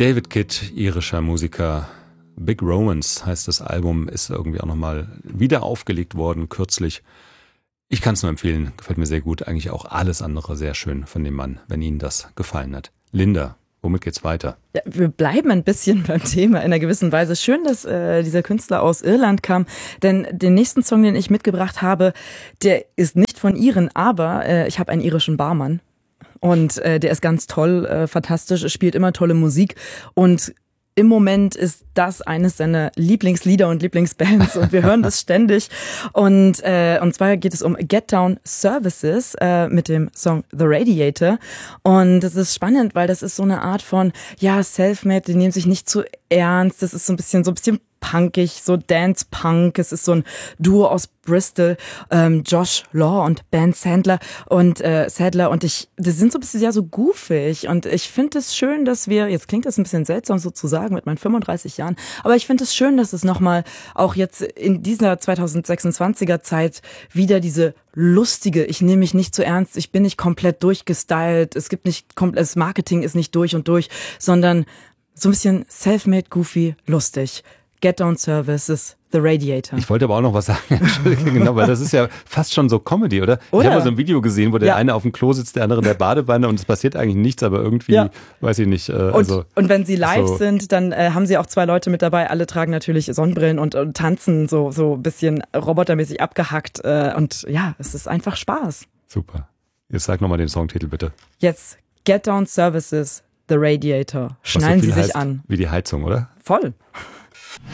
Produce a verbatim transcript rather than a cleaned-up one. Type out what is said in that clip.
David Kidd, irischer Musiker. Big Romance heißt das Album, ist irgendwie auch nochmal wieder aufgelegt worden, kürzlich. Ich kann es nur empfehlen, gefällt mir sehr gut. Eigentlich auch alles andere sehr schön von dem Mann, wenn Ihnen das gefallen hat. Linda, womit geht's weiter? Ja, wir bleiben ein bisschen beim Thema in einer gewissen Weise. Schön, dass äh, dieser Künstler aus Irland kam, denn den nächsten Song, den ich mitgebracht habe, der ist nicht von Iren, aber äh, ich habe einen irischen Barmann und äh, der ist ganz toll, äh, fantastisch, spielt immer tolle Musik und im Moment ist das eines seiner Lieblingslieder und Lieblingsbands und wir hören das ständig. Und äh, und zwar geht es um Get Down Services äh, mit dem Song The Radiator. Und das ist spannend, weil das ist so eine Art von, ja, Selfmade, die nehmen sich nicht zu ernst. Das ist so ein bisschen, so ein bisschen punkig, so Dance-Punk. Es ist so ein Duo aus Bristol, ähm, Josh Law und Ben Sandler und äh, Sadler und ich, das sind so ein bisschen ja so goofig und ich finde es schön, dass wir, jetzt klingt das ein bisschen seltsam so zu sagen mit meinen fünfunddreißig Jahren, aber ich finde es schön, dass es nochmal auch jetzt in dieser zweitausendsechsundzwanziger Zeit wieder diese lustige, ich nehme mich nicht zu ernst, ich bin nicht komplett durchgestylt, es gibt nicht, das Marketing ist nicht durch und durch, sondern so ein bisschen self-made, goofy, lustig. Get Down Services, The Radiator. Ich wollte aber auch noch was sagen, Entschuldigung, genau, weil das ist ja fast schon so Comedy, oder? oder? Ich habe mal so ein Video gesehen, wo der ja. eine auf dem Klo sitzt, der andere in der Badewanne und es passiert eigentlich nichts, aber irgendwie, ja. weiß ich nicht. Äh, also, und, und wenn sie live so sind, dann äh, haben sie auch zwei Leute mit dabei, alle tragen natürlich Sonnenbrillen und, und tanzen so so ein bisschen robotermäßig abgehackt äh, und ja, es ist einfach Spaß. Super. Jetzt sag nochmal den Songtitel bitte. Jetzt Get Down Services, The Radiator. Schnallen so Sie sich heißt, an. Wie die Heizung, oder? Voll.